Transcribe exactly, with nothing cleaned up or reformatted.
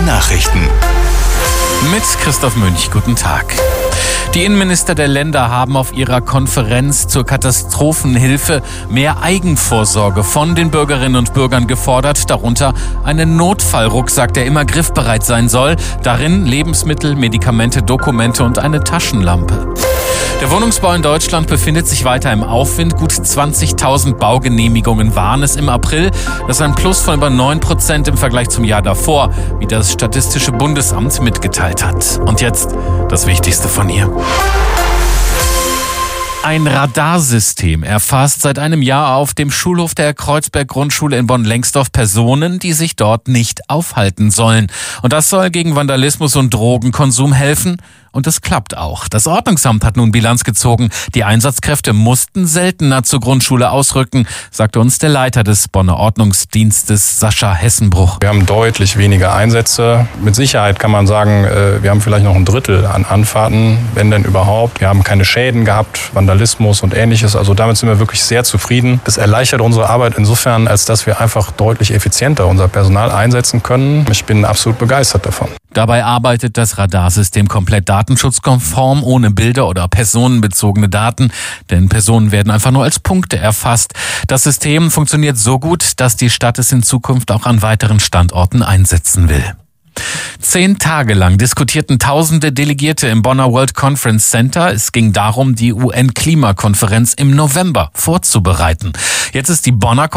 Nachrichten. Mit Christoph Münch, guten Tag. Die Innenminister der Länder haben auf ihrer Konferenz zur Katastrophenhilfe mehr Eigenvorsorge von den Bürgerinnen und Bürgern gefordert, darunter einen Notfallrucksack, der immer griffbereit sein soll, darin Lebensmittel, Medikamente, Dokumente und eine Taschenlampe. Der Wohnungsbau in Deutschland befindet sich weiter im Aufwind. Gut zwanzigtausend Baugenehmigungen waren es im April. Das ist ein Plus von über neun Prozent im Vergleich zum Jahr davor, wie das Statistische Bundesamt mitgeteilt hat. Und jetzt das Wichtigste von hier. Ein Radarsystem erfasst seit einem Jahr auf dem Schulhof der Kreuzberg-Grundschule in Bonn-Lengsdorf Personen, die sich dort nicht aufhalten sollen. Und das soll gegen Vandalismus und Drogenkonsum helfen. Und es klappt auch. Das Ordnungsamt hat nun Bilanz gezogen. Die Einsatzkräfte mussten seltener zur Grundschule ausrücken, sagte uns der Leiter des Bonner Ordnungsdienstes, Sascha Hessenbruch. Wir haben deutlich weniger Einsätze. Mit Sicherheit kann man sagen, wir haben vielleicht noch ein Drittel an Anfahrten, wenn denn überhaupt. Wir haben keine Schäden gehabt, Vandalismus und Ähnliches. Also damit sind wir wirklich sehr zufrieden. Das erleichtert unsere Arbeit insofern, als dass wir einfach deutlich effizienter unser Personal einsetzen können. Ich bin absolut begeistert davon. Dabei arbeitet das Radarsystem komplett datenschutzkonform, ohne Bilder oder personenbezogene Daten, denn Personen werden einfach nur als Punkte erfasst. Das System funktioniert so gut, dass die Stadt es in Zukunft auch an weiteren Standorten einsetzen will. Zehn Tage lang diskutierten tausende Delegierte im Bonner World Conference Center. Es ging darum, die U N-Klimakonferenz im November vorzubereiten. Jetzt ist die Bonner